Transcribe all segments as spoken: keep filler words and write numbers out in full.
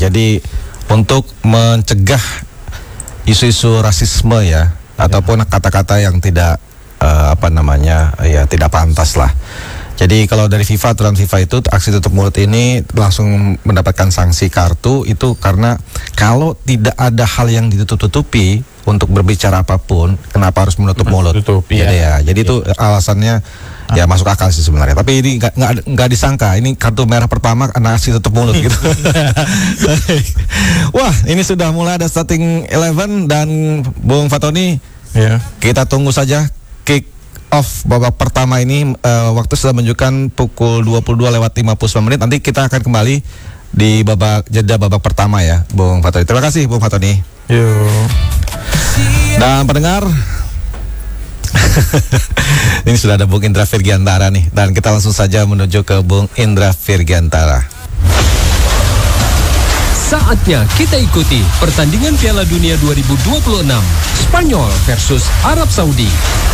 Jadi untuk mencegah isu-isu rasisme ya, ya. ataupun kata-kata yang tidak uh, apa namanya ya tidak pantas lah. Jadi kalau dari FIFA, aturan FIFA itu aksi tutup mulut ini langsung mendapatkan sanksi kartu itu karena kalau tidak ada hal yang ditutup-tutupi untuk berbicara apapun, kenapa harus menutup mulut? Tutup, jadi ya, ya. jadi ya. itu alasannya ah. ya masuk akal sih sebenarnya. Tapi ini nggak nggak nggak disangka ini kartu merah pertama karena aksi tutup mulut gitu. Wah, ini sudah mulai ada starting eleven dan Bung Fatoni, ya. kita tunggu saja kick off babak pertama ini. uh, waktu sudah menunjukkan pukul dua puluh dua lewat lima puluh sembilan menit. Nanti kita akan kembali di babak jeda babak pertama ya, Bung Fatoni. Terima kasih Bung Fatoni. Yuk. Dan pendengar, ini sudah ada Bung Indra Virgiantara nih, dan kita langsung saja menuju ke Bung Indra Virgiantara. Saatnya kita ikuti pertandingan Piala Dunia dua ribu dua puluh enam Spanyol versus Arab Saudi.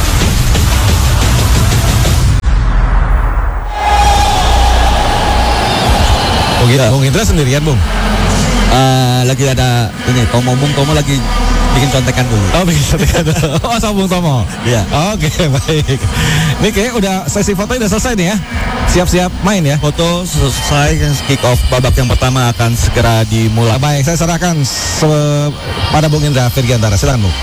Bung, Bung Indra sendirian, Bung? Uh, lagi ada ini, Tomo Bung Tomo lagi bikin contekan dulu. Oh, bikin contekan dulu. Oh, sama Bung Tomo? Iya. Oke, okay, baik. Ini kayaknya udah sesi foto udah selesai nih ya? Siap-siap main ya? Foto selesai, kick off babak yang pertama akan segera dimulai. Ah, baik, saya serahkan pada Bung Indra Virgiantara. Silakan, Bung.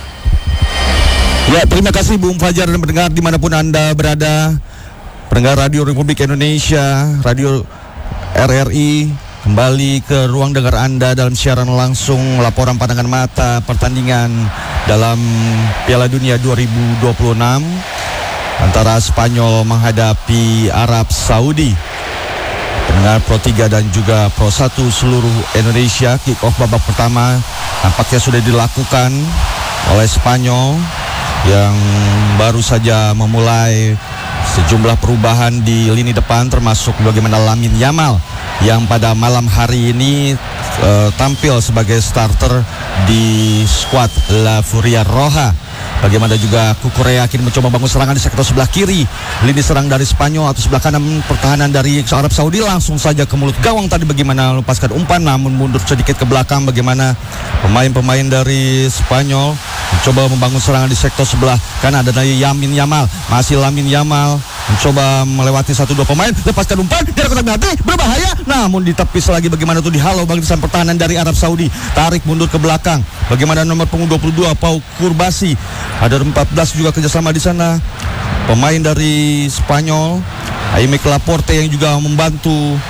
Ya, terima kasih Bung Fajar dan pendengar dimanapun Anda berada. Pendengar Radio Republik Indonesia, Radio R R I, kembali ke ruang dengar Anda dalam siaran langsung laporan pandangan mata pertandingan dalam Piala Dunia dua ribu dua puluh enam antara Spanyol menghadapi Arab Saudi. Pendengar Pro tiga dan juga Pro satu seluruh Indonesia, kick off babak pertama nampaknya sudah dilakukan oleh Spanyol yang baru saja memulai sejumlah perubahan di lini depan, termasuk bagaimana Lamine Yamal yang pada malam hari ini uh, tampil sebagai starter di skuad La Furia Roja. Bagaimana juga Cucurella kini mencoba bangun serangan di sektor sebelah kiri. Lini serang dari Spanyol atau sebelah kanan pertahanan dari Arab Saudi langsung saja ke mulut gawang tadi, bagaimana lepaskan umpan namun mundur sedikit ke belakang. Bagaimana pemain-pemain dari Spanyol mencoba membangun serangan di sektor sebelah kanan. Ada dari Lamine Yamal, masih Lamine Yamal mencoba melewati satu dua pemain, lepaskan umpan dari kotak penalti, berbahaya namun ditepis lagi. Bagaimana itu dihalau barisan pertahanan dari Arab Saudi, tarik mundur ke belakang. Bagaimana nomor punggung dua puluh dua Pau Kurbasi, ada empat belas juga kerjasama di sana. Pemain dari Spanyol, Aymeric Laporte yang juga membantu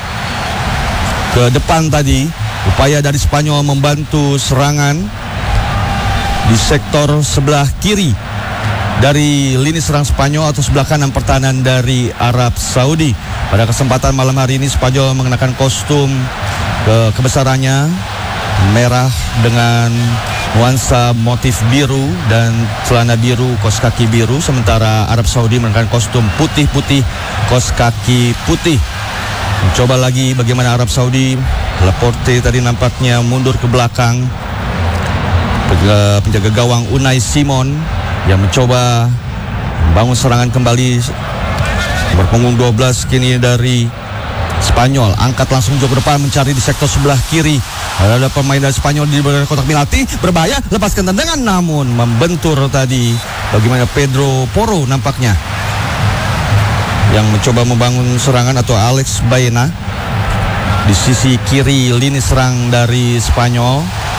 ke depan tadi. Upaya dari Spanyol membantu serangan di sektor sebelah kiri dari lini serang Spanyol atau sebelah kanan pertahanan dari Arab Saudi. Pada kesempatan malam hari ini Spanyol mengenakan kostum ke kebesarannya merah dengan nuansa motif biru dan celana biru, kaos kaki biru, sementara Arab Saudi mengenakan kostum putih-putih, kaos kaki putih. Mencoba lagi bagaimana Arab Saudi. Laporte tadi nampaknya mundur ke belakang. Penjaga gawang Unai Simon yang mencoba membangun serangan kembali. Berpunggung dua belas kini dari Spanyol, angkat langsung jauh ke depan mencari di sektor sebelah kiri. Ada pemain dari Spanyol di kotak penalti, berbahaya, lepaskan tendangan namun membentur tadi. Bagaimana Pedro Porro nampaknya yang mencoba membangun serangan, atau Alex Baena di sisi kiri lini serang dari Spanyol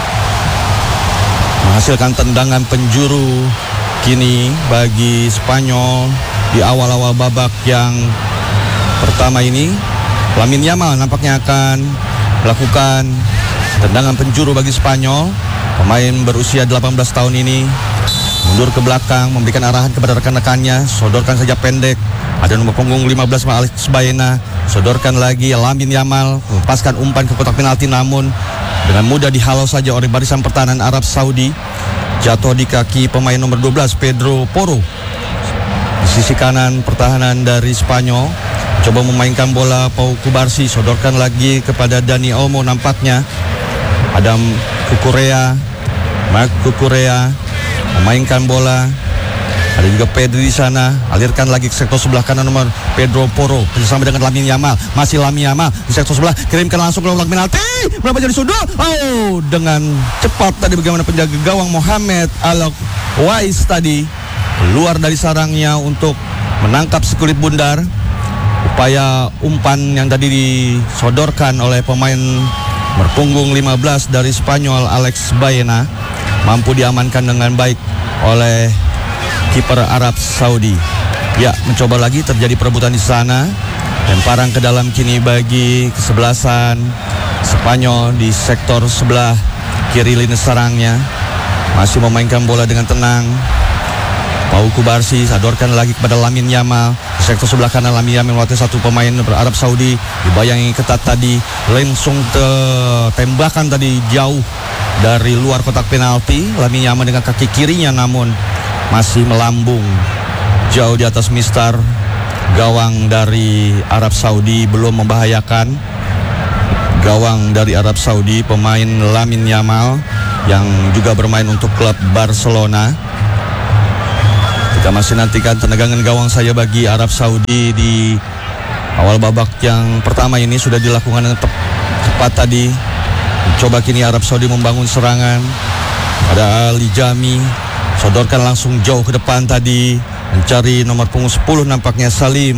menghasilkan tendangan penjuru kini bagi Spanyol di awal-awal babak yang pertama ini. Lamine Yamal nampaknya akan melakukan tendangan penjuru bagi Spanyol. Pemain berusia delapan belas tahun ini mundur ke belakang, memberikan arahan kepada rekan-rekannya, sodorkan saja pendek. Ada nomor punggung lima belas Alex Baena, sodorkan lagi Lamine Yamal, lepaskan umpan ke kotak penalti namun dengan mudah dihalau saja oleh barisan pertahanan Arab Saudi. Jatuh di kaki pemain nomor dua belas Pedro Porro. Di sisi kanan pertahanan dari Spanyol coba memainkan bola Pau Kubarsi, sodorkan lagi kepada Dani Olmo nampaknya. Adam Cucurella, Marc Cucurella memainkan bola Ada juga Pedri di sana, alirkan lagi ke sektor sebelah kanan nomor Pedro Porro bersama dengan Lamine Yamal. Masih Lamine Yamal di sektor sebelah, kirimkan langsung ke kotak penalti. Berapa jadi sudut? Oh, dengan cepat tadi bagaimana penjaga gawang Mohamed Al-Wais tadi keluar dari sarangnya untuk menangkap si kulit bundar. Upaya umpan yang tadi disodorkan oleh pemain berpunggung lima belas dari Spanyol Alex Baena mampu diamankan dengan baik oleh kiper Arab Saudi. Ya, mencoba lagi, terjadi perebutan di sana. Lemparan ke dalam kini bagi kesebelasan Spanyol di sektor sebelah kiri lini serangnya. Masih memainkan bola dengan tenang. Pau Kubarsi sadorkan lagi kepada Lamine Yamal. Di sektor sebelah kanan Lamine Yamal melewati satu pemain Arab Saudi. Dibayangi ketat tadi. Langsung ke tembakan tadi jauh dari luar kotak penalti. Lamine Yamal dengan kaki kirinya namun masih melambung jauh di atas mistar gawang dari Arab Saudi, belum membahayakan gawang dari Arab Saudi, pemain Lamine Yamal yang juga bermain untuk klub Barcelona. Kita masih nantikan tenegangan gawang saya bagi Arab Saudi di awal babak yang pertama ini sudah dilakukan dengan tepat tadi. Coba kini Arab Saudi membangun serangan. Ada Ali Jami, sodorkan langsung jauh ke depan tadi, mencari nomor punggung sepuluh nampaknya Salim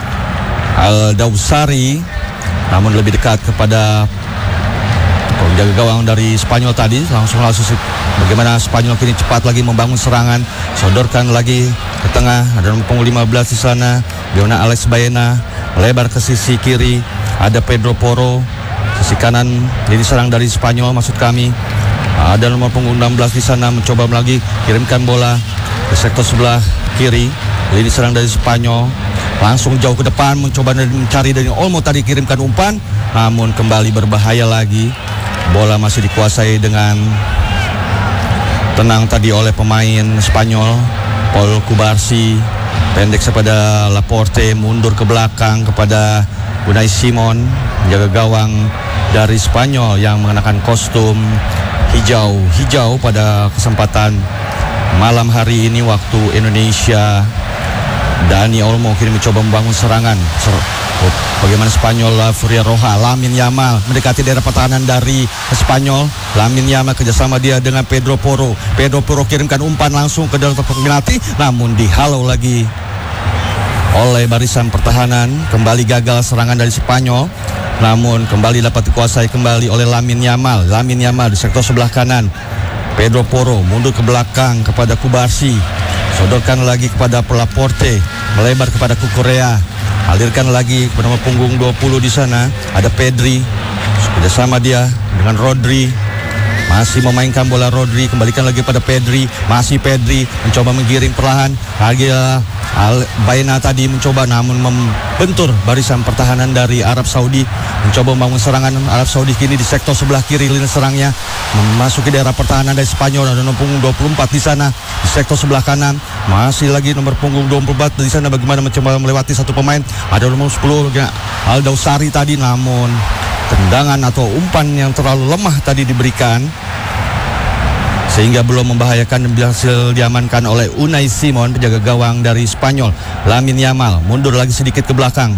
Al-Dawsari, namun lebih dekat kepada penjaga gawang dari Spanyol tadi. Langsung langsung bagaimana Spanyol kini cepat lagi membangun serangan, sodorkan lagi ke tengah. Ada nomor punggung lima belas di sana, bagaimana Alex Baena melebar ke sisi kiri. Ada Pedro Porro, sisi kanan lini serang dari Spanyol maksud kami. Ada nomor punggung enam belas di sana, mencoba lagi kirimkan bola ke sektor sebelah kiri lini serang dari Spanyol. Langsung jauh ke depan, mencoba mencari dari Olmo tadi, kirimkan umpan, namun kembali berbahaya lagi. Bola masih dikuasai dengan tenang tadi oleh pemain Spanyol. Paul Kubarsi pendek kepada Laporte, mundur ke belakang kepada Unai Simon, menjaga gawang dari Spanyol yang mengenakan kostum hijau-hijau pada kesempatan malam hari ini waktu Indonesia. Dani Olmo kini mencoba membangun serangan. Ser- oh, bagaimana Spanyol, Furia Roja, Lamine Yamal mendekati daerah pertahanan dari Spanyol. Lamine Yamal kerjasama dia dengan Pedro Porro. Pedro Porro kirimkan umpan langsung ke dalam kotak penalti, namun dihalau lagi oleh barisan pertahanan. Kembali gagal serangan dari Spanyol, namun kembali dapat dikuasai kembali oleh Lamine Yamal. Lamine Yamal di sektor sebelah kanan. Pedro Porro mundur ke belakang kepada Kubarsi, sodorkan lagi kepada Laporte, melebar kepada Kukurea, alirkan lagi kepada nomor punggung dua puluh di sana. Ada Pedri, kerjasama dia dengan Rodri. Masih memainkan bola Rodri, kembalikan lagi pada Pedri. Masih Pedri mencoba menggiring perlahan. Lagi Al Baena tadi mencoba namun membentur barisan pertahanan dari Arab Saudi. Mencoba membangun serangan Arab Saudi kini di sektor sebelah kiri lini serangnya, memasuki daerah pertahanan dari Spanyol. Ada nomor punggung dua puluh empat di sana. Di sektor sebelah kanan masih lagi nomor punggung dua puluh empat di sana, bagaimana mencoba melewati satu pemain. Ada nomor sepuluh Al-Dawsari tadi, namun tendangan atau umpan yang terlalu lemah tadi diberikan sehingga belum membahayakan dan berhasil diamankan oleh Unai Simon, penjaga gawang dari Spanyol. Lamine Yamal mundur lagi sedikit ke belakang.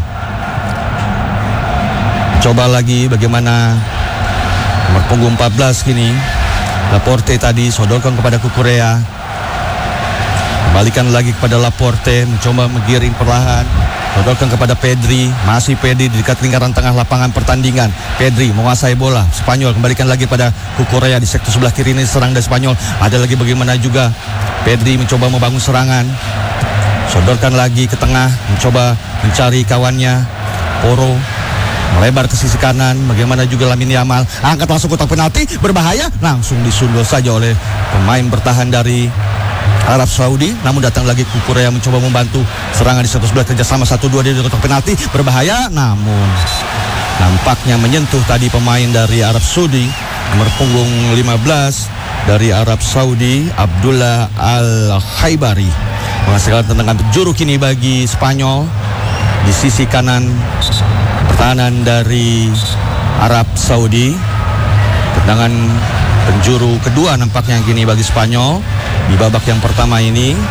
Coba lagi bagaimana nomor punggung empat belas kini Laporte tadi, sodorkan kepada Kukurea, kembalikan lagi kepada Laporte, mencoba menggiring perlahan, sodorkan kepada Pedri. Masih Pedri di dekat lingkaran tengah lapangan pertandingan. Pedri menguasai bola Spanyol, kembalikan lagi pada Kukurea di sektor sebelah kiri ini serang dari Spanyol. Ada lagi bagaimana juga Pedri mencoba membangun serangan, sodorkan lagi ke tengah, mencoba mencari kawannya Porro, melebar ke sisi kanan. Bagaimana juga Lamine Yamal, angkat langsung kotak penalti, berbahaya, langsung disundul saja oleh pemain bertahan dari Arab Saudi. Namun datang lagi Kukurea mencoba membantu serangan di sektor sebelah, kerjasama satu dua di kotak penalti, berbahaya, namun nampaknya menyentuh tadi pemain dari Arab Saudi, nomor punggung lima belas dari Arab Saudi, Abdullah Al-Khaibari, menghasilkan tendangan penjuru kini bagi Spanyol di sisi kanan pertahanan dari Arab Saudi. Tendangan penjuru kedua nampaknya kini bagi Spanyol di babak yang pertama ini.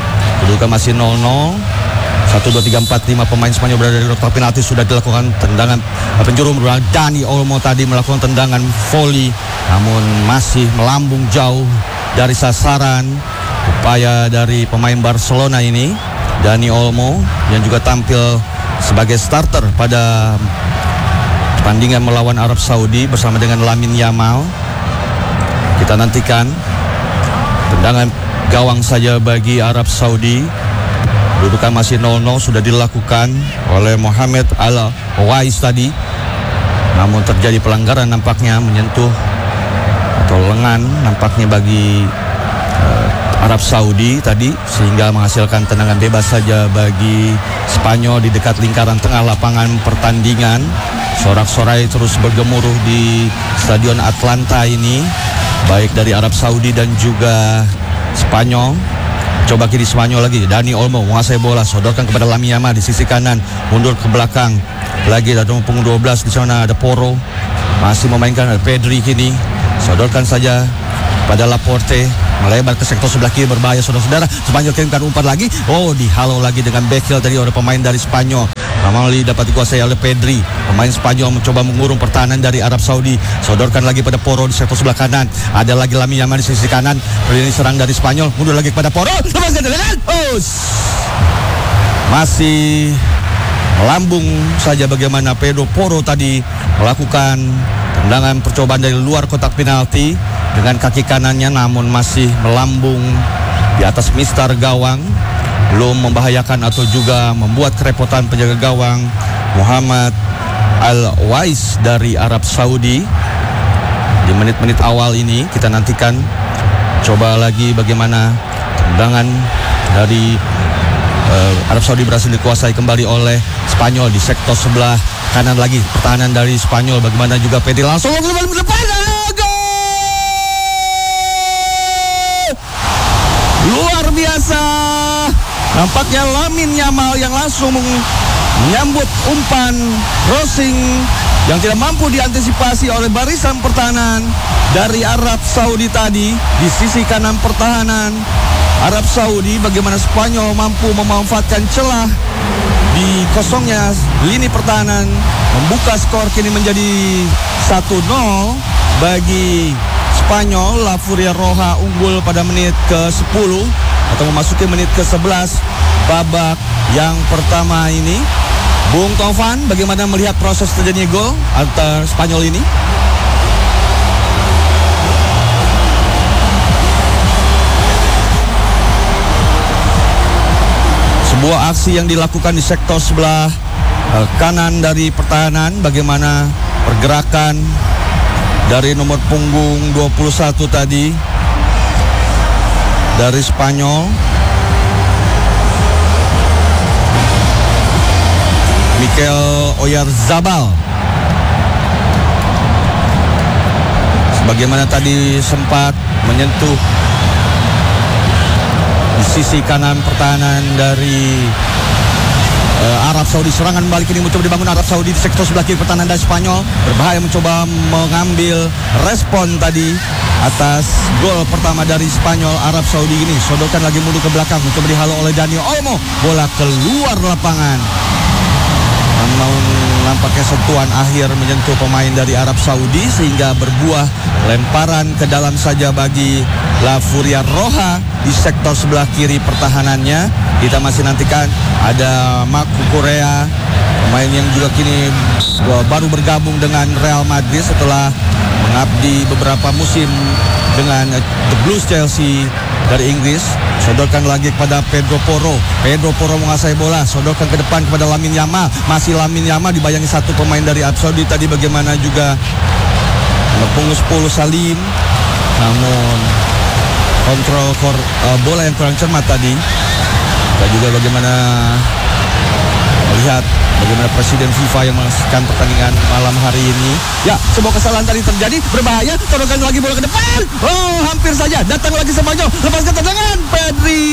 Kedudukan masih nol nol. satu, dua, tiga, empat, lima pemain Spanyol berada di kotak penalti. Sudah dilakukan tendangan penjuru. Dani Olmo tadi melakukan tendangan volley, namun masih melambung jauh dari sasaran. Upaya dari pemain Barcelona ini, Dani Olmo, yang juga tampil sebagai starter pada pertandingan melawan Arab Saudi bersama dengan Lamine Yamal. Kita nantikan tendangan gawang saja bagi Arab Saudi. Kedudukan masih nol nol, sudah dilakukan oleh Mohamed Al-Wais tadi. Namun terjadi pelanggaran nampaknya, menyentuh atau lengan nampaknya bagi uh, Arab Saudi tadi, sehingga menghasilkan tendangan bebas saja bagi Spanyol di dekat lingkaran tengah lapangan pertandingan. Sorak-sorai terus bergemuruh di Stadion Atlanta ini, baik dari Arab Saudi dan juga Spanyol. Coba kiri Spanyol lagi, Dani Olmo menguasai bola, sodorkan kepada Lamine Yamal di sisi kanan, mundur ke belakang. Lagi ada punggung dua belas di sana, ada Porro, masih memainkan, ada Pedri kini, sodorkan saja pada Laporte, melebar ke sektor sebelah kiri, berbahaya saudara-saudara. Spanyol kirimkan umpan lagi, oh dihalau lagi dengan backheel tadi oleh pemain dari Spanyol. Ramali dapat dikuasai oleh Pedri. Pemain Spanyol mencoba mengurung pertahanan dari Arab Saudi. Sodorkan lagi pada Porro di sektor sebelah kanan. Ada lagi Lamine Yamal di sisi kanan. Ini serang dari Spanyol, mundur lagi kepada Porro. Lepaskan tendangan. Oh, masih melambung saja bagaimana Pedro Porro tadi melakukan tendangan percobaan dari luar kotak penalti dengan kaki kanannya, namun masih melambung di atas mistar gawang, belum membahayakan atau juga membuat kerepotan penjaga gawang Mohamed Al-Wais dari Arab Saudi. Di menit-menit awal ini kita nantikan coba lagi bagaimana tendangan dari uh, Arab Saudi berhasil dikuasai kembali oleh Spanyol di sektor sebelah kanan lagi. Pertahanan dari Spanyol, bagaimana juga Pedri langsung ke depan. Luar biasa. Nampaknya Lamine Yamal yang langsung menyambut umpan crossing yang tidak mampu diantisipasi oleh barisan pertahanan dari Arab Saudi tadi di sisi kanan pertahanan Arab Saudi. Bagaimana Spanyol mampu memanfaatkan celah di kosongnya lini pertahanan, membuka skor kini menjadi satu nol bagi Spanyol. La Furia Roja unggul pada menit ke sepuluh atau memasuki menit ke sebelas babak yang pertama ini. Bung Taufan, bagaimana melihat proses terjadinya gol antar Spanyol ini? Sebuah aksi yang dilakukan di sektor sebelah uh, kanan dari pertahanan, bagaimana pergerakan dari nomor punggung dua puluh satu tadi dari Spanyol, Mikel Oyarzabal. Sebagaimana tadi sempat menyentuh di sisi kanan pertahanan dari uh, Arab Saudi. Serangan balik ini mencoba dibangun Arab Saudi di sektor sebelah kiri pertahanan dari Spanyol. Berbahaya mencoba mengambil respon tadi atas gol pertama dari Spanyol. Arab Saudi ini sodorkan lagi mundur ke belakang, mencoba dihalau oleh Dani Olmo. Bola keluar lapangan. Namun nampaknya sentuhan akhir menyentuh pemain dari Arab Saudi sehingga berbuah lemparan ke dalam saja bagi La Furia Roja di sektor sebelah kiri pertahanannya. Kita masih nantikan ada Marc Cucurella, pemain yang juga kini baru bergabung dengan Real Madrid setelah mengabdi beberapa musim dengan The Blues Chelsea dari Inggris. Sodorkan lagi kepada Pedro Porro. Pedro Porro menguasai bola, sodorkan ke depan kepada Lamine Yamal. Masih Lamine Yamal dibayangi satu pemain dari Arab Saudi tadi, bagaimana juga punggung sepuluh Salim. Namun kontrol kor, uh, bola yang kurang cermat tadi. Dan juga bagaimana melihat bagaimana Presiden FIFA yang mengaksikan pertandingan malam hari ini. Ya, sebuah kesalahan tadi terjadi, berbahaya. Sodorkan lagi bola ke depan. Oh, hampir saja datang lagi Spanyol. Lepaskan tendangan Pedri.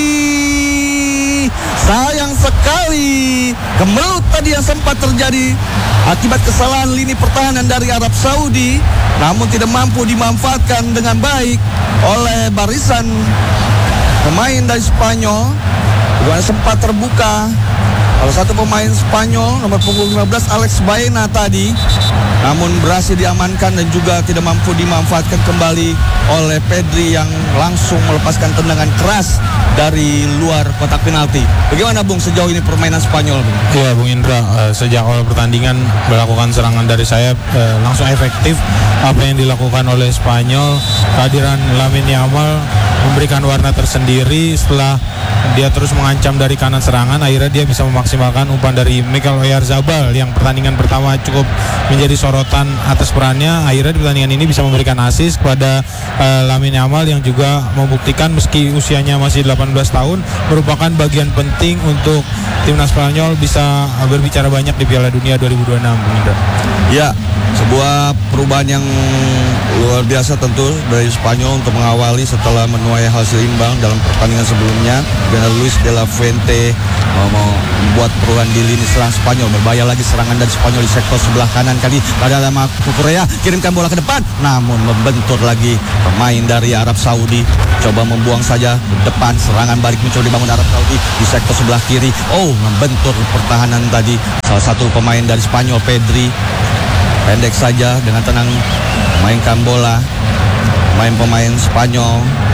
Sayang sekali kemelut tadi yang sempat terjadi akibat kesalahan lini pertahanan dari Arab Saudi, namun tidak mampu dimanfaatkan dengan baik oleh barisan pemain dari Spanyol. Bagaimana sempat terbuka salah satu pemain Spanyol nomor punggung lima belas Alex Baena tadi, namun berhasil diamankan dan juga tidak mampu dimanfaatkan kembali oleh Pedri yang langsung melepaskan tendangan keras dari luar kotak penalti. Bagaimana Bung sejauh ini permainan Spanyol, Bung? Iya Bung Indra, uh, sejak awal pertandingan melakukan serangan dari sayap uh, langsung efektif apa yang dilakukan oleh Spanyol. Kehadiran Lamine Yamal memberikan warna tersendiri setelah dia terus mengancam dari kanan serangan, akhirnya dia bisa memaksimalkan umpan dari Mikel Oyarzabal yang pertandingan pertama cukup menjadi sorotan atas perannya. Akhirnya di pertandingan ini bisa memberikan assist kepada uh, Lamine Yamal yang juga membuktikan meski usianya masih delapan belas tahun merupakan bagian penting untuk timnas Spanyol bisa berbicara banyak di Piala Dunia dua ribu dua puluh enam. Ya, sebuah perubahan yang luar biasa tentu dari Spanyol untuk mengawali setelah menuai hasil imbang dalam pertandingan sebelumnya. Dan Luis de la Fuente mau membuat perubahan di lini serang Spanyol. Berbahaya lagi serangan dari Spanyol di sektor sebelah kanan kali pada lama Korea, kirimkan bola ke depan, namun membentur lagi pemain dari Arab Saudi. Coba membuang saja ke depan, serangan balik mencoba dibangun Arab Saudi di sektor sebelah kiri. Oh, membentur pertahanan tadi salah satu pemain dari Spanyol, Pedri. Pendek saja dengan tenang mainkan bola pemain-pemain Spanyol.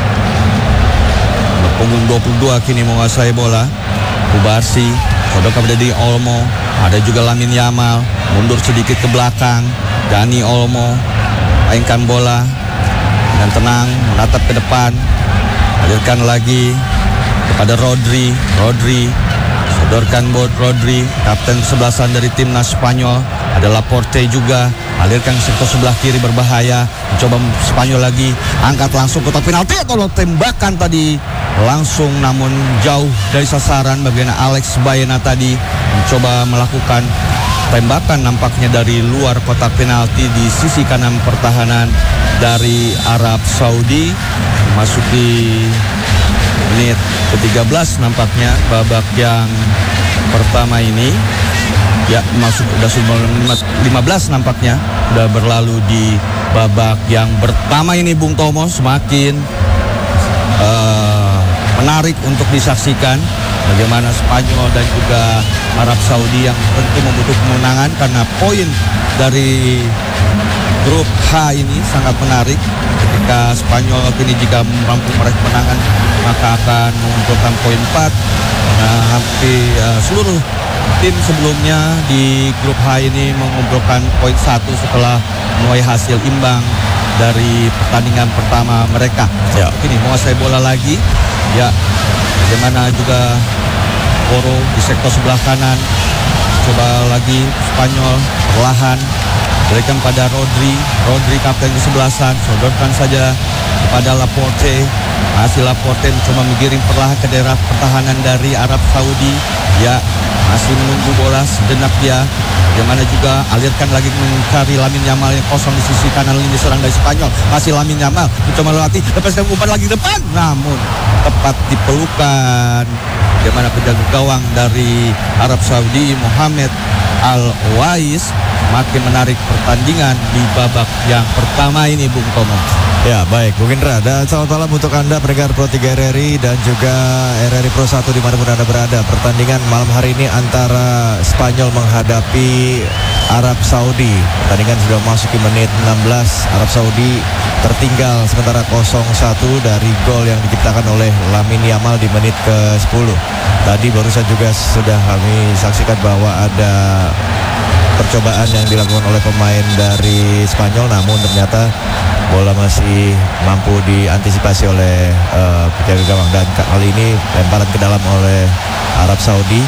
Punggung dua puluh dua kini menguasai bola. Kubarsi, Sodok kepada di Olmo. Ada juga Lamine Yamal, mundur sedikit ke belakang. Dani Olmo mainkan bola dengan tenang, menatap ke depan. Alirkan lagi kepada Rodri. Rodri sodorkan buat Rodri, kapten kesebelasan dari timnas Spanyol. Ada Laporte juga, alirkan sektor sebelah kiri berbahaya. Mencoba Spanyol lagi, angkat langsung kotak penalti atau tembakan tadi langsung namun jauh dari sasaran. Bagian Alex Baena tadi mencoba melakukan tembakan nampaknya dari luar kotak penalti di sisi kanan pertahanan dari Arab Saudi. Memasuki menit ke tiga belas nampaknya babak yang pertama ini. Ya, masuk udah lima belas nampaknya udah berlalu di babak yang pertama ini, Bung Tomo. Semakin uh, menarik untuk disaksikan bagaimana Spanyol dan juga Arab Saudi yang tentu membutuhkan kemenangan karena poin dari grup H ini sangat menarik. Ketika Spanyol ini jika mampu meraih kemenangan maka akan mengumpulkan poin empat. Nah, hampir uh, seluruh tim sebelumnya di grup H ini mengumpulkan poin satu setelah menuai hasil imbang dari pertandingan pertama mereka. Ya. Ini menguasai bola lagi. Ya, bagaimana juga Poro di sektor sebelah kanan. Coba lagi Spanyol perlahan berikan pada Rodri. Rodri kapten kesebelasan, sodorkan saja kepada Laporte. Masih Laporte mencoba menggiring perlahan ke daerah pertahanan dari Arab Saudi. Ya, masih menunggu bola sejenak dia. Bagaimana juga alirkan lagi mencari Lamine Yamal yang kosong di sisi kanan lini serang dari Spanyol. Masih Lamine Yamal mencoba melewati, lepaskan umpan lagi depan, namun tepat dipelukan. Bagaimana penjaga gawang dari Arab Saudi Mohamed Al-Wais makin menarik pertandingan di babak yang pertama ini, Bung Tomo. Ya, baik Bung Indra, dan selamat malam untuk Anda pendengar Pro tiga R R I dan juga R R I Pro satu dimanapun Anda berada. Pertandingan malam hari ini antara Spanyol menghadapi Arab Saudi. Pertandingan sudah memasuki menit enam belas. Arab Saudi tertinggal sementara nol satu dari gol yang diciptakan oleh Lamine Yamal di menit ke sepuluh. Tadi barusan juga sudah kami saksikan bahwa ada percobaan yang dilakukan oleh pemain dari Spanyol, namun ternyata bola masih mampu diantisipasi oleh uh, penjaga gawang, dan kali ini lemparan ke dalam oleh Arab Saudi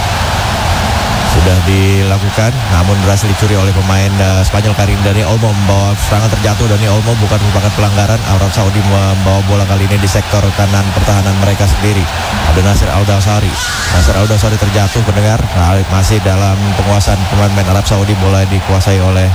sudah dilakukan, namun berhasil dicuri oleh pemain uh, Spanyol. Karim Dani Olmo membawa serangan terjatuh. Dani Olmo bukan merupakan pelanggaran. Arab Saudi membawa bola kali ini di sektor kanan pertahanan mereka sendiri. Ada Nasir Al-Dawsari. Nasir Al-Dawsari terjatuh, pendengar. Nah, masih dalam penguasaan pemain Arab Saudi, bola dikuasai oleh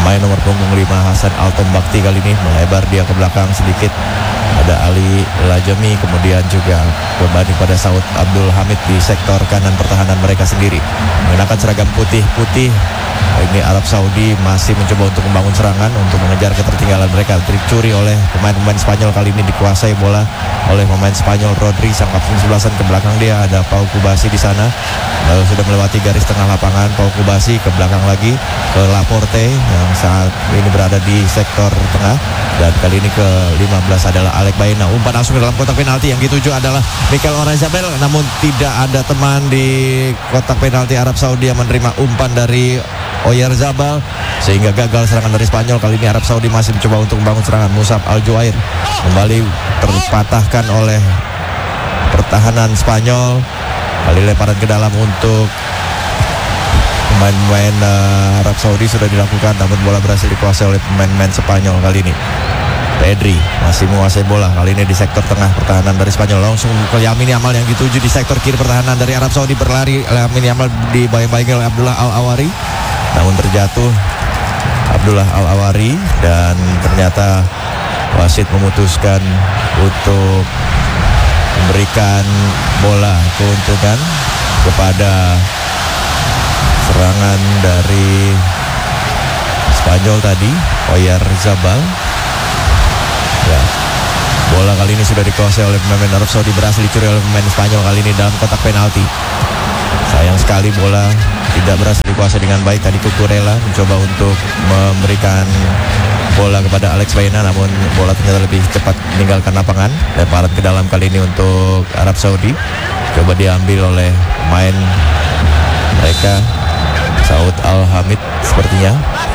Pemain nomor punggung lima Hasan Alton Bakti kali ini melebar dia ke belakang sedikit. Ada Ali Lajami, kemudian juga berbanding pada Saud Abdul Hamid di sektor kanan pertahanan mereka sendiri. Menggunakan seragam putih-putih, ini Arab Saudi masih mencoba untuk membangun serangan untuk mengejar ketertinggalan mereka. Dicuri oleh pemain-pemain Spanyol, kali ini dikuasai bola oleh pemain Spanyol Rodri, sang kapten sebelasan. Ke belakang dia ada Pau Kubasi di sana. Lalu sudah melewati garis tengah lapangan, Pau Kubasi ke belakang lagi ke Laporte yang saat ini berada di sektor tengah. Dan kali ini ke lima belas adalah Alec Baena. Umpan langsung ke dalam kotak penalti, yang dituju adalah Mikel Oyarzabal, namun tidak ada teman di kotak penalti Arab Saudi yang menerima umpan dari Oyarzabal, sehingga gagal serangan dari Spanyol. Kali ini Arab Saudi masih mencoba untuk membangun serangan. Musab Al-Juair kembali terpatahkan oleh pertahanan Spanyol. Kali lemparan ke dalam untuk pemain-pemain uh, Arab Saudi sudah dilakukan, namun bola berhasil dikuasai oleh pemain-pemain Spanyol kali ini. Pedri masih menguasai bola, kali ini di sektor tengah pertahanan dari Spanyol. Langsung ke Lamine Yamal yang dituju di sektor kiri pertahanan dari Arab Saudi. Berlari Lamine Yamal dibayang-bayang oleh Abdullah Al-Awari, namun terjatuh Abdullah Al-Awari, dan ternyata wasit memutuskan untuk memberikan bola keuntungan kepada serangan dari Spanyol tadi, Oyarzabal. Ya, bola kali ini sudah dikuasai oleh pemain Arab Saudi, berhasil dicuri oleh pemain Spanyol kali ini dalam kotak penalti. Sayang sekali bola tidak berhasil dikuasai dengan baik. Tadi Cucurella mencoba untuk memberikan bola kepada Alex Baena, namun bola ternyata lebih cepat meninggalkan lapangan. Lemparan ke dalam kali ini untuk Arab Saudi, coba diambil oleh pemain mereka, Saud Al-Hamid sepertinya.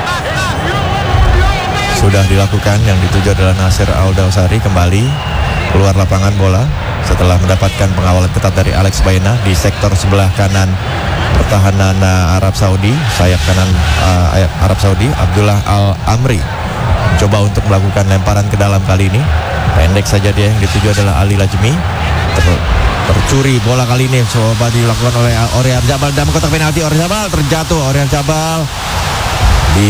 Sudah dilakukan, yang dituju adalah Nasir Al-Dawsari. Kembali keluar lapangan bola setelah mendapatkan pengawalan ketat dari Alex Baena di sektor sebelah kanan pertahanan uh, Arab Saudi. Sayap kanan uh, Arab Saudi, Abdullah Al-Amri mencoba untuk melakukan lemparan ke dalam kali ini. Pendek saja dia, yang dituju adalah Ali Lajmi. Ter- tercuri bola kali ini coba dilakukan oleh Oyarzabal dalam kotak penalti. Oyarzabal terjatuh, Oyarzabal di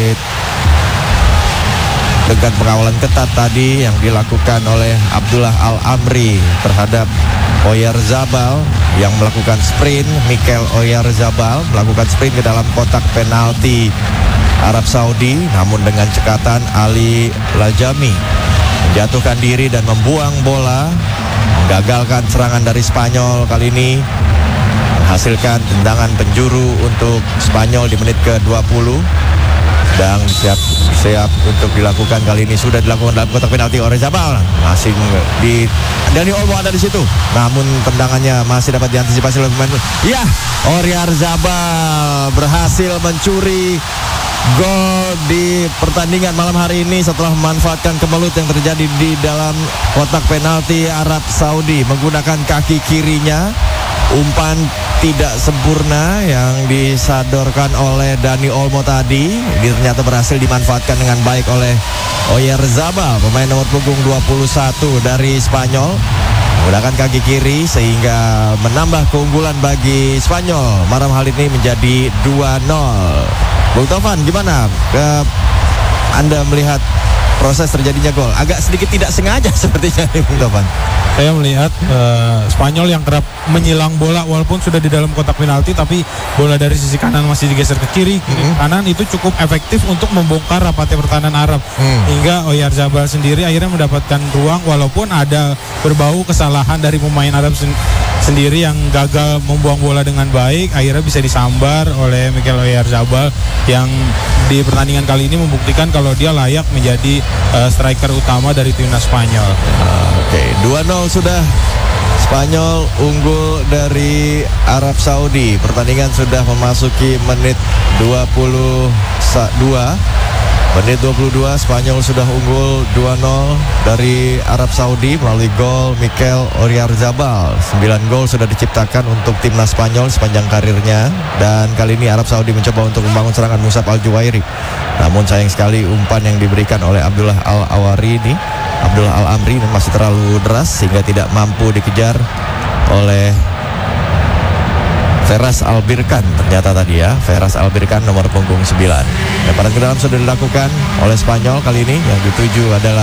dengan pengawalan ketat tadi yang dilakukan oleh Abdullah Al-Amri terhadap Oyarzabal yang melakukan sprint. Mikel Oyarzabal melakukan sprint ke dalam kotak penalti Arab Saudi, namun dengan cekatan Ali Lajami menjatuhkan diri dan membuang bola, menggagalkan serangan dari Spanyol. Kali ini menghasilkan tendangan penjuru untuk Spanyol di menit ke dua puluh. Dan siap siap untuk dilakukan kali ini, sudah dilakukan dalam kotak penalti. Oyarzabal masih di Dani Olmo ada di situ, namun tendangannya masih dapat diantisipasi oleh pemain. Ya, Oyarzabal berhasil mencuri gol di pertandingan malam hari ini setelah memanfaatkan kemelut yang terjadi di dalam kotak penalti Arab Saudi menggunakan kaki kirinya. Umpan tidak sempurna yang disadorkan oleh Dani Olmo tadi, ini ternyata berhasil dimanfaatkan dengan baik oleh Oyarzabal, pemain nomor punggung dua puluh satu dari Spanyol, menggunakan kaki kiri sehingga menambah keunggulan bagi Spanyol malam hari ini menjadi dua nol. Bung Taufan, gimana ke Anda melihat proses terjadinya gol? Agak sedikit tidak sengaja sepertinya nih, Bung Taufan. Saya melihat uh, Spanyol yang kerap menyilang bola walaupun sudah di dalam kotak penalti, tapi bola dari sisi kanan masih digeser ke kiri, kiri mm-hmm. kanan itu cukup efektif untuk membongkar rapatnya pertahanan Arab. Mm. Hingga Oyarzabal sendiri akhirnya mendapatkan ruang, walaupun ada berbau kesalahan dari pemain Arab sen- sendiri yang gagal membuang bola dengan baik, akhirnya bisa disambar oleh Mikel Oyarzabal yang di pertandingan kali ini membuktikan kalau dia layak menjadi uh, striker utama dari timnas Spanyol. Uh, Oke, okay. dua nol sudah. Spanyol unggul dari Arab Saudi. Pertandingan sudah memasuki menit dua puluh dua. Menit dua puluh dua, Spanyol sudah unggul dua nol dari Arab Saudi melalui gol Mikel Oyarzabal. sembilan gol sudah diciptakan untuk timnas Spanyol sepanjang karirnya, dan kali ini Arab Saudi mencoba untuk membangun serangan Musab Al-Juwairi. Namun sayang sekali umpan yang diberikan oleh Abdullah Al-Awari ini, Abdullah Al-Amri ini masih terlalu deras sehingga tidak mampu dikejar oleh Feras Albirkan ternyata tadi ya, Feras Albirkan nomor punggung sembilan. Lemparan ke dalam sudah dilakukan oleh Spanyol kali ini. Yang dituju adalah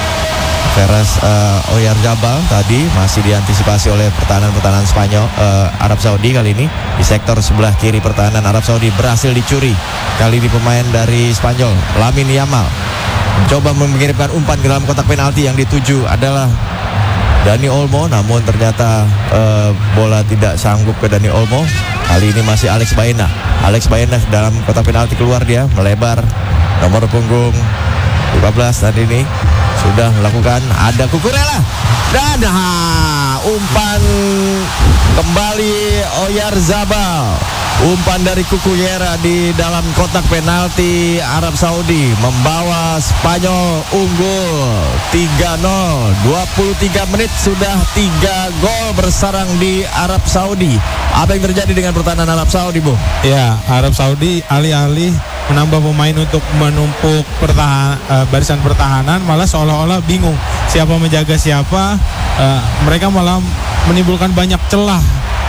Feras uh, Oyarzabal tadi, masih diantisipasi oleh pertahanan-pertahanan Spanyol uh, Arab Saudi kali ini. Di sektor sebelah kiri pertahanan Arab Saudi berhasil dicuri. Kali ini pemain dari Spanyol, Lamine Yamal, mencoba mengirimkan umpan ke dalam kotak penalti. Yang dituju adalah Dani Olmo, namun ternyata uh, bola tidak sanggup ke Dani Olmo. Kali ini masih Alex Baena. Alex Baena dalam kotak penalti, keluar dia, melebar. Nomor punggung lima belas tadi ini sudah melakukan, ada Cucurella dan ha, umpan kembali Oyarzabal. Umpan dari Cucurella di dalam kotak penalti Arab Saudi membawa Spanyol unggul tiga nol. dua puluh tiga menit sudah tiga gol bersarang di Arab Saudi. Apa yang terjadi dengan pertahanan Arab Saudi, Bu? Ya, Arab Saudi alih-alih menambah pemain untuk menumpuk pertahan, uh, barisan pertahanan, malah seolah-olah bingung siapa menjaga siapa. Uh, mereka malah menimbulkan banyak celah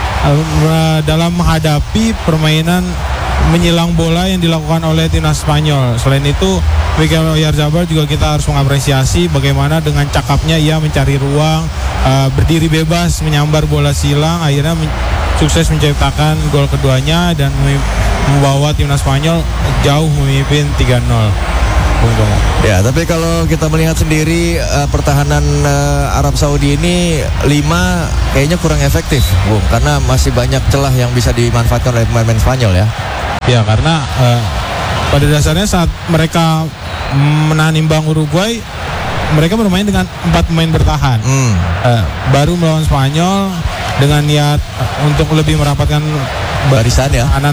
uh, dalam menghadapi permainan menyilang bola yang dilakukan oleh timnas Spanyol. Selain itu, Mikel Oyarzabal juga kita harus mengapresiasi bagaimana dengan cakapnya ia mencari ruang, uh, berdiri bebas, menyambar bola silang, akhirnya men- sukses menciptakan gol keduanya dan membawa timnas Spanyol jauh memimpin tiga nol. Ya, tapi kalau kita melihat sendiri uh, pertahanan uh, Arab Saudi ini lima kayaknya kurang efektif, Bung, karena masih banyak celah yang bisa dimanfaatkan oleh pemain-pemain Spanyol ya. Ya, karena uh, pada dasarnya saat mereka menahan imbang Uruguay, mereka bermain dengan empat pemain bertahan. Hmm. Uh, baru melawan Spanyol dengan niat uh, untuk lebih merapatkan barisan ya, kanan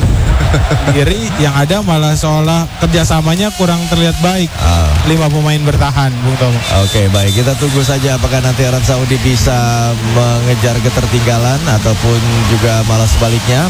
kiri, yang ada malah seolah kerjasamanya kurang terlihat baik. Ah. Lima pemain bertahan, Bung Tomo. Oke, baik, kita tunggu saja apakah nanti Arab Saudi bisa mengejar ketertinggalan ataupun juga malah sebaliknya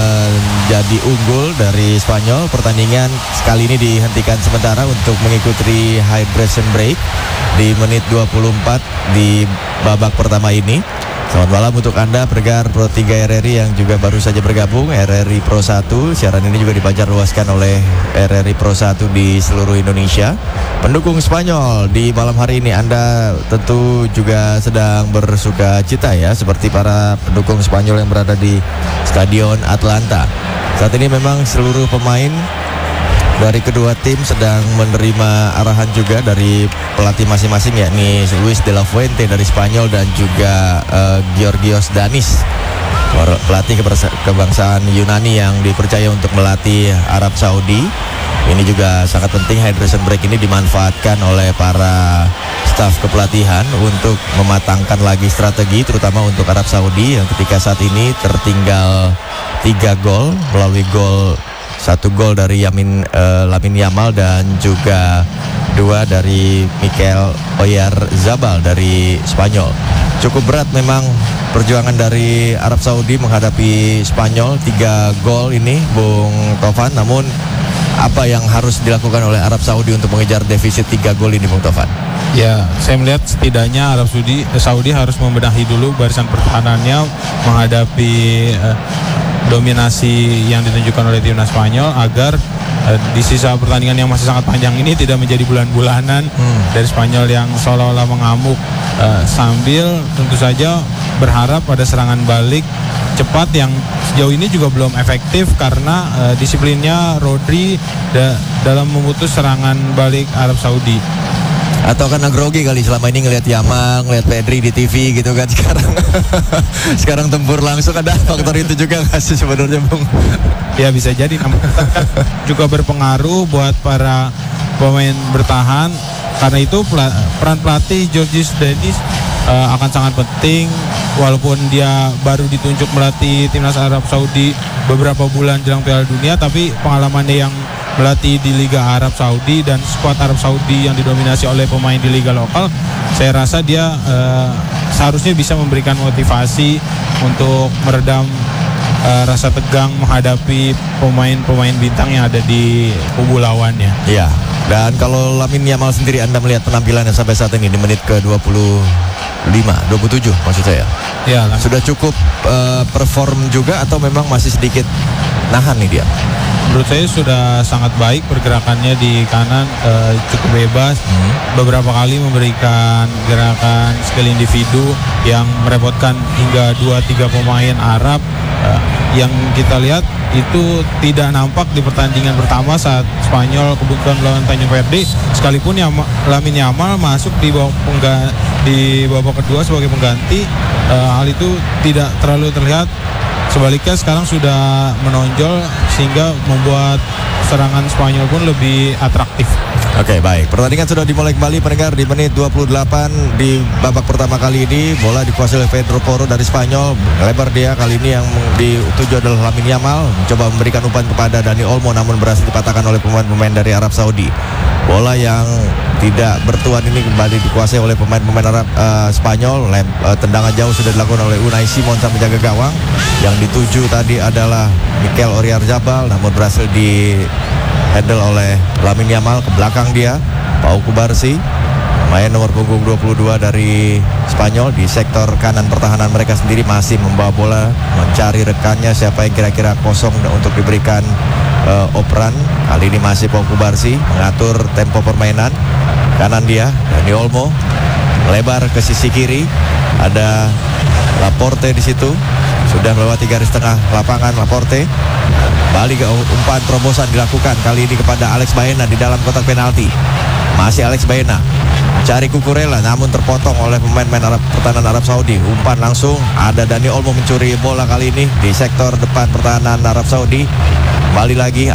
menjadi unggul dari Spanyol. Pertandingan sekali ini dihentikan sementara untuk mengikuti hydration break di menit dua puluh empat di babak pertama ini. Selamat malam untuk Anda pendengar Pro tiga R R I yang juga baru saja bergabung R R I Pro satu. Siaran ini juga dipancar luaskan oleh R R I Pro satu di seluruh Indonesia. Pendukung Spanyol di malam hari ini, Anda tentu juga sedang bersuka cita ya, seperti para pendukung Spanyol yang berada di Stadion Atlanta. Saat ini memang seluruh pemain dari kedua tim sedang menerima arahan juga dari pelatih masing-masing, yakni Luis de la Fuente dari Spanyol dan juga uh, Georgios Danis, pelatih kebangsaan Yunani yang dipercaya untuk melatih Arab Saudi. Ini juga sangat penting, hydration break ini dimanfaatkan oleh para staf kepelatihan untuk mematangkan lagi strategi, terutama untuk Arab Saudi yang ketika saat ini tertinggal tiga gol melalui gol satu gol dari Yamin, uh, Lamine Yamal dan juga dua dari Mikel Oyarzabal dari Spanyol. Cukup berat memang perjuangan dari Arab Saudi menghadapi Spanyol, tiga gol ini, Bung Tovan. Namun apa yang harus dilakukan oleh Arab Saudi untuk mengejar defisit tiga gol ini, Bung Tovan? Ya, saya melihat setidaknya Arab Saudi, Saudi harus membenahi dulu barisan pertahanannya menghadapi uh, dominasi yang ditunjukkan oleh timnas Spanyol agar uh, di sisa pertandingan yang masih sangat panjang ini tidak menjadi bulan-bulanan hmm. dari Spanyol yang seolah-olah mengamuk, uh, sambil tentu saja berharap pada serangan balik cepat yang sejauh ini juga belum efektif karena uh, disiplinnya Rodri da- dalam memutus serangan balik Arab Saudi. Atau karena grogi kali selama ini ngelihat Yamal, ngelihat Pedri di T V gitu kan, sekarang sekarang tempur langsung, ada faktor itu juga nggak sih sebenarnya, Bung? Ya bisa jadi, namun kan juga berpengaruh buat para pemain bertahan. Karena itu peran pelatih Georgios Danis uh, akan sangat penting. Walaupun dia baru ditunjuk melatih timnas Arab Saudi beberapa bulan jelang Piala Dunia, tapi pengalamannya yang melatih di Liga Arab Saudi dan skuad Arab Saudi yang didominasi oleh pemain di liga lokal, saya rasa dia uh, seharusnya bisa memberikan motivasi untuk meredam uh, rasa tegang menghadapi pemain-pemain bintang yang ada di kubu lawannya. Iya, Dan kalau Lamine Yamal sendiri, Anda melihat penampilannya sampai saat ini di menit ke dua puluh lima, dua puluh tujuh maksud saya. Ya, Lam- Sudah cukup uh, perform juga atau memang masih sedikit nahan nih dia? Menurut saya sudah sangat baik pergerakannya di kanan, eh, cukup bebas. Hmm. Beberapa kali memberikan gerakan skill individu yang merepotkan hingga dua tiga pemain Arab. Eh, yang kita lihat itu tidak nampak di pertandingan pertama saat Spanyol kebutuhan melawan Tanjung Verde. Sekalipun Yama, Lamine Yamal masuk di babak pengga, di babak kedua sebagai pengganti, eh, hal itu tidak terlalu terlihat. Sebaliknya sekarang sudah menonjol sehingga membuat serangan Spanyol pun lebih atraktif. Oke, baik. Pertandingan sudah dimulai kembali pendengar di menit dua puluh delapan di babak pertama kali ini. Bola dikuasai oleh Pedro Porro dari Spanyol. Lebar dia, kali ini yang dituju adalah Lamine Yamal. Mencoba memberikan umpan kepada Dani Olmo namun berhasil dipatahkan oleh pemain-pemain dari Arab Saudi. Bola yang tidak bertuan ini kembali dikuasai oleh pemain-pemain Arab uh, Spanyol. Lem, uh, tendangan jauh sudah dilakukan oleh Unai Simon sang penjaga gawang. Yang dituju tadi adalah Mikel Oyarzabal namun berhasil di handle oleh Lamine Yamal. Ke belakang dia Pau Kubarsi, main nomor punggung dua puluh dua dari Spanyol. Di sektor kanan pertahanan mereka sendiri masih membawa bola, mencari rekannya siapa yang kira-kira kosong untuk diberikan uh, operan. Kali ini masih Pau Kubarsi mengatur tempo permainan. Kanan dia Dani Olmo, melebar ke sisi kiri, ada Laporte di situ. Sudah melewati garis tengah lapangan Laporte. Balik ke umpan terobosan dilakukan kali ini kepada Alex Baena di dalam kotak penalti. Masih Alex Baena cari Cucurella namun terpotong oleh pemain-pemain Arab, pertahanan Arab Saudi. Umpan langsung ada Dani Olmo mencuri bola kali ini di sektor depan pertahanan Arab Saudi. Kembali lagi